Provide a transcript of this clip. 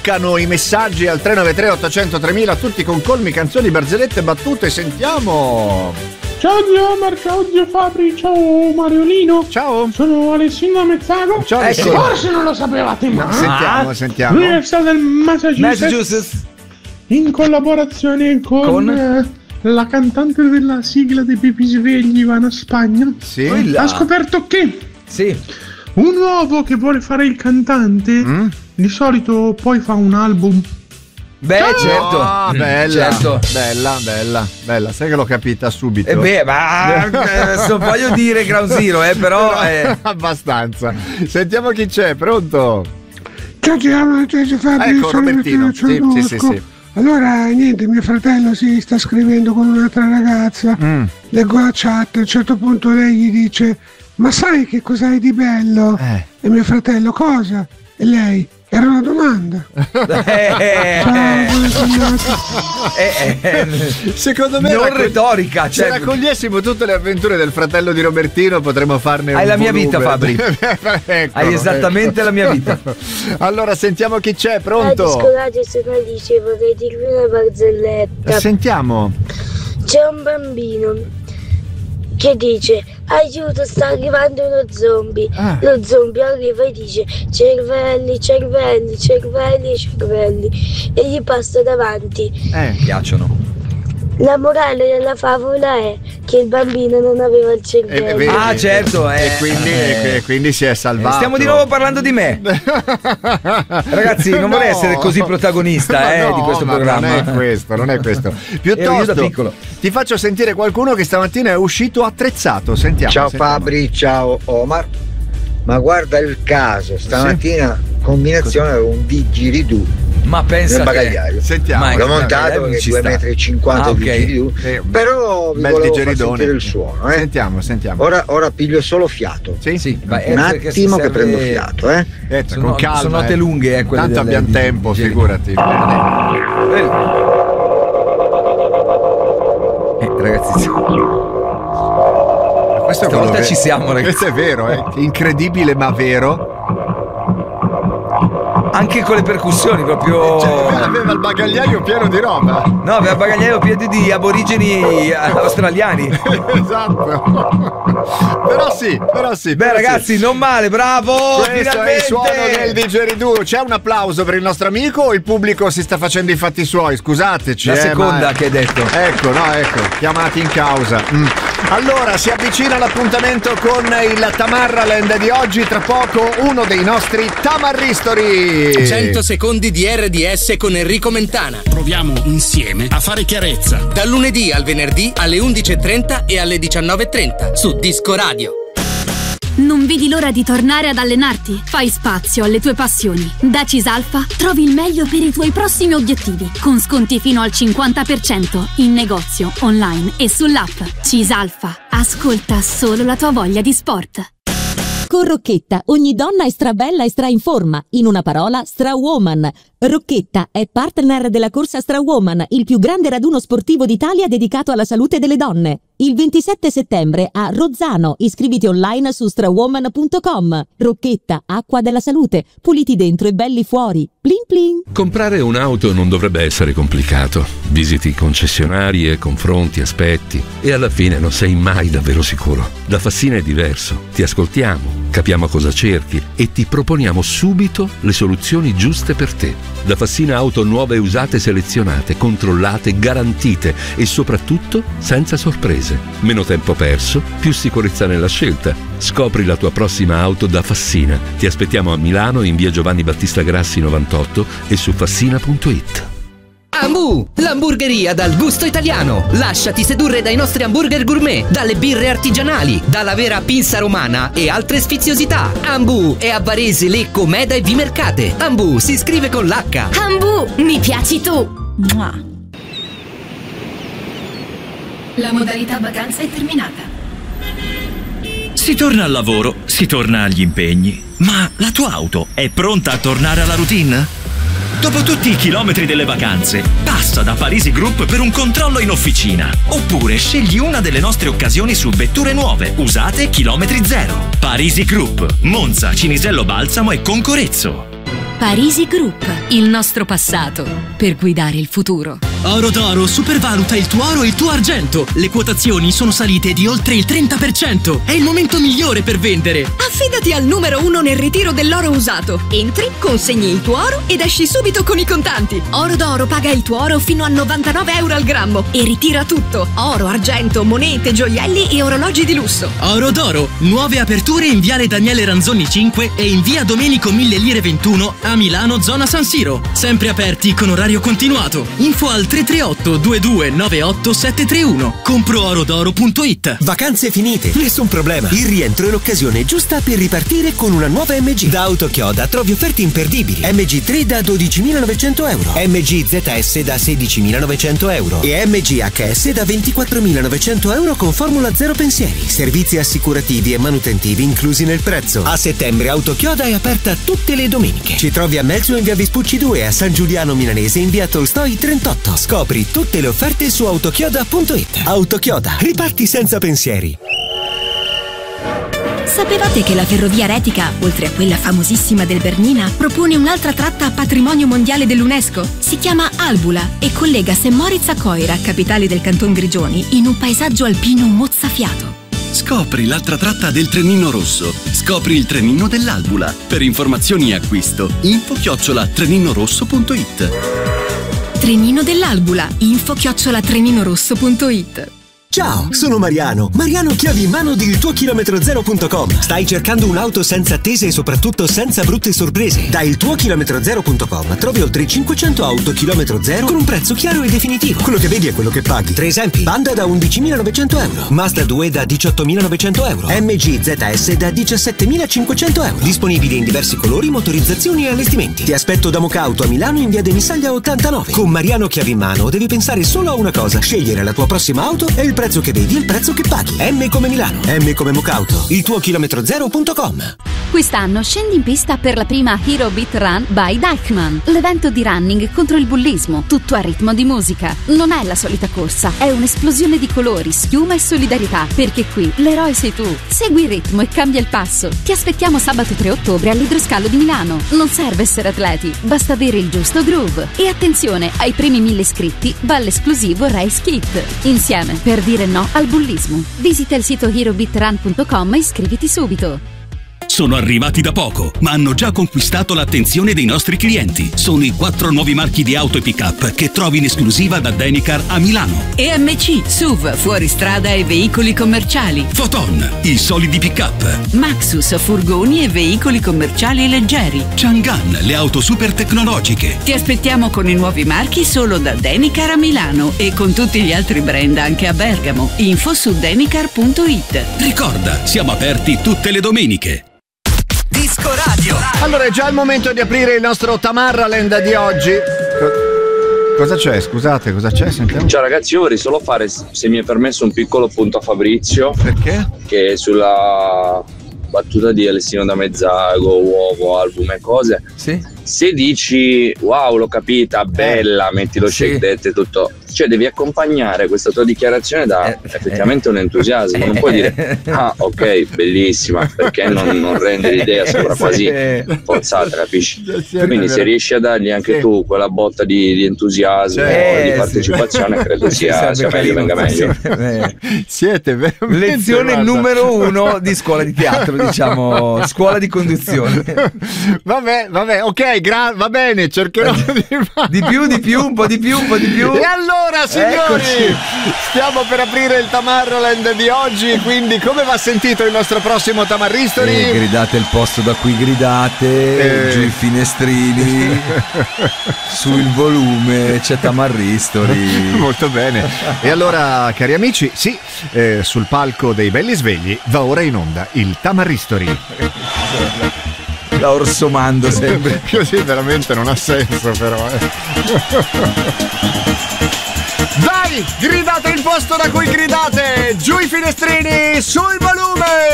spiccano i messaggi al 393 800 3000, tutti con colmi, canzoni, barzellette, battute. Sentiamo. Ciao zio Omar, ciao zio Fabri, ciao Mariolino. Ciao. Sono Alessandro Mezzago. Ciao. Forse non lo sapevate, ma Sentiamo. L'Università del Massachusetts. In collaborazione con la cantante della sigla dei Pepi Svegli, Ivana Spagna, ha scoperto che un uovo che vuole fare il cantante di solito poi fa un album. Beh, certo. Bella, certo. bella. Sai che l'ho capita subito. Non voglio dire Ground Zero, però abbastanza. Sentiamo chi c'è, pronto? Ciao Fabri, ecco Robertino. Sì. Allora, niente, mio fratello si sta scrivendo con un'altra ragazza. Leggo la chat, a un certo punto lei gli dice: ma sai che cos'hai di bello? E mio fratello: cosa? E lei: era una domanda. Secondo me non retorica. Se raccogliessimo tutte le avventure del fratello di Robertino potremmo farne un la mia volume. Vita, Fabri. Hai esattamente la mia vita. Allora sentiamo chi c'è, pronto? Scusate, sono Alice, vorrei dirvi una barzelletta. Sentiamo. C'è un bambino che dice: aiuto, sta arrivando uno zombie. Lo zombie arriva e dice: cervelli, e gli passa davanti. Piacciono. La morale della favola è che il bambino non aveva il cervello. Certo. E quindi si è salvato. Stiamo di nuovo parlando di me. Ragazzi, non vorrei essere così protagonista di questo programma. Non è questo. Piuttosto ti faccio sentire qualcuno che stamattina è uscito attrezzato. Sentiamo. Ciao Fabri, ciao Omar. Ma guarda il caso, stamattina combinazione un digiridù. Ma pensa nel bagagliaio. Sentiamo. L'ho montato perché 2,50 m di digiridù. Però vi volevo far sentire il suono. Sentiamo. Ora piglio solo fiato. Sì. Un attimo che prendo fiato. Con calma. Sono note lunghe, quelle. Tanto abbiamo tempo, figurati. Ragazzi, questa volta ci siamo, ragazzi. Questo è vero, incredibile ma vero. Anche con le percussioni proprio. Aveva il bagagliaio pieno di roba. No, aveva il bagagliaio pieno di aborigeni australiani. Esatto. Però sì. Beh, ragazzi, non male, bravo. Questo finalmente è il suono del didgeridoo. C'è un applauso per il nostro amico o il pubblico si sta facendo i fatti suoi? Scusateci. La seconda che hai detto. Ecco, chiamati in causa. Allora, si avvicina l'appuntamento con il Tamarraland di oggi. Tra poco uno dei nostri tamarristori. 100 secondi di RDS con Enrico Mentana. Proviamo insieme a fare chiarezza. Dal lunedì al venerdì alle 11:30 e alle 19:30 su Disco Radio. Non vedi l'ora di tornare ad allenarti? Fai spazio alle tue passioni. Da Cisalfa trovi il meglio per i tuoi prossimi obiettivi, con sconti fino al 50% in negozio, online e sull'app. Cisalfa, ascolta solo la tua voglia di sport. Con Rocchetta ogni donna è strabella e stra in forma, in una parola Strawoman. Rocchetta è partner della corsa Strawoman, il più grande raduno sportivo d'Italia dedicato alla salute delle donne. Il 27 settembre a Rozzano, iscriviti online su strawoman.com. Rocchetta, acqua della salute, puliti dentro e belli fuori. Plin plin. Comprare un'auto non dovrebbe essere complicato. Visiti concessionari e confronti, aspetti e alla fine non sei mai davvero sicuro. Da Fassina è diverso. Ti ascoltiamo, capiamo cosa cerchi e ti proponiamo subito le soluzioni giuste per te. Da Fassina auto nuove e usate selezionate, controllate, garantite e soprattutto senza sorprese. Meno tempo perso, più sicurezza nella scelta. Scopri la tua prossima auto da Fassina. Ti aspettiamo a Milano in via Giovanni Battista Grassi 98 e su fassina.it. Ambu, l'hamburgeria dal gusto italiano. Lasciati sedurre dai nostri hamburger gourmet, dalle birre artigianali, dalla vera pinza romana e altre sfiziosità. Ambu è a Varese, Lecco, Meda e Vimercate. Ambu si scrive con l'H. Ambu, mi piaci tu. Mua. La modalità vacanza è terminata. Si torna al lavoro, si torna agli impegni. Ma la tua auto è pronta a tornare alla routine? Dopo tutti i chilometri delle vacanze, passa da Parisi Group per un controllo in officina. Oppure scegli una delle nostre occasioni su vetture nuove, usate chilometri zero. Parisi Group, Monza, Cinisello Balsamo e Concorezzo. Parisi Group, il nostro passato per guidare il futuro. Oro d'Oro supervaluta il tuo oro e il tuo argento. Le quotazioni sono salite di oltre il 30%. È il momento migliore per vendere. Affidati al numero 1 nel ritiro dell'oro usato. Entri, consegni il tuo oro ed esci subito con i contanti. Oro d'Oro paga il tuo oro fino a 99 euro al grammo e ritira tutto: oro, argento, monete, gioielli e orologi di lusso. Oro d'Oro, nuove aperture in viale Daniele Ranzoni 5 e in via Domenico 1000 Lire 21 a Milano, zona San Siro. Sempre aperti con orario continuato. Info al 338 2298 731. Comprorodoro.it. Vacanze finite, nessun problema. Il rientro è l'occasione giusta per ripartire con una nuova MG. Da Autochioda trovi offerte imperdibili. MG3 da 12.900 euro, MG ZS da 16.900 euro e MG HS da 24.900 euro con formula zero pensieri. Servizi assicurativi e manutentivi inclusi nel prezzo. A settembre Autochioda è aperta tutte le domeniche. Ci trovi a Melzo in via Vespucci 2 e a San Giuliano Milanese in via Tolstoi 38. Scopri tutte le offerte su autochioda.it. Autochioda, riparti senza pensieri. Sapevate che la ferrovia Retica, oltre a quella famosissima del Bernina, propone un'altra tratta a patrimonio mondiale dell'UNESCO? Si chiama Albula e collega St. Moritz a Coira, capitale del Canton Grigioni, in un paesaggio alpino mozzafiato. Scopri l'altra tratta del Trenino Rosso. Scopri il Trenino dell'Albula. Per informazioni e acquisto, info@treninorosso.it. Trenino dell'Albula, info@treninorosso.it. Ciao, sono Mariano Chiavi in mano di iltuochilometrozero.com. Stai cercando un'auto senza attese e soprattutto senza brutte sorprese? Da iltuochilometrozero.com trovi oltre 500 auto chilometro zero con un prezzo chiaro e definitivo. Quello che vedi è quello che paghi. 3 esempi: Panda da 11.900 euro, Mazda 2 da 18.900 euro, MG ZS da 17.500 euro. Disponibili in diversi colori, motorizzazioni e allestimenti. Ti aspetto da Mocauto a Milano in via De Misaglia 89. Con Mariano Chiavi in mano devi pensare solo a una cosa: scegliere la tua prossima auto e il prezzo che vedi e il prezzo che paghi. M come Milano, M come Mocauto, iltuochilometrozero.com. Quest'anno scendi in pista per la prima Hero Beat Run by Deichmann, l'evento di running contro il bullismo, tutto a ritmo di musica. Non è la solita corsa, è un'esplosione di colori, schiuma e solidarietà, perché qui l'eroe sei tu. Segui il ritmo e cambia il passo. Ti aspettiamo sabato 3 ottobre all'Idroscalo di Milano. Non serve essere atleti, basta avere il giusto groove. E attenzione, ai primi 1000 iscritti va l'esclusivo Race Kit. Insieme per dire no al bullismo. Visita il sito herobeatrun.com e iscriviti subito. Sono arrivati da poco, ma hanno già conquistato l'attenzione dei nostri clienti. Sono i 4 nuovi marchi di auto e pick-up che trovi in esclusiva da Denicar a Milano. EMC, SUV, fuoristrada e veicoli commerciali. Foton, i solidi pick-up. Maxus, furgoni e veicoli commerciali leggeri. Chang'an, le auto super tecnologiche. Ti aspettiamo con i nuovi marchi solo da Denicar a Milano e con tutti gli altri brand anche a Bergamo. Info su denicar.it. Ricorda, siamo aperti tutte le domeniche. Disco Radio. Allora è già il momento di aprire il nostro Tamarraland di oggi. Cosa c'è? Scusate, cosa c'è? Sentiamo. Ciao ragazzi, io vorrei solo fare, se mi è permesso, un piccolo punto a Fabrizio. Perché? Che sulla battuta di Alessino da Mezzago, uovo, album e cose. Sì. Se dici wow, l'ho capita, bella, metti lo shake dead e tutto, cioè devi accompagnare questa tua dichiarazione da effettivamente un entusiasmo. Non puoi dire ah ok, bellissima, perché non rende l'idea, sembra quasi forzata, capisci? Quindi se riesci a dargli anche tu quella botta di entusiasmo e di partecipazione, credo sia meglio, venga meglio. Siete veramente lezione numero 1 di scuola di teatro, diciamo, scuola di conduzione. Vabbè, ok, va bene, cercherò di più, un po' di più. E allora, signori, stiamo per aprire il Tamarraland di oggi, quindi come va sentito il nostro prossimo Tamarristori? Gridate il posto da cui gridate, giù i finestrini, sul volume c'è Tamarristori. Molto bene. E allora, cari amici, sì, sul palco dei belli svegli va ora in onda il Tamarristori. Da Orsomando sempre. Così veramente non ha senso, però. Dai, gridate il posto da cui gridate, giù i finestrini, sul volume.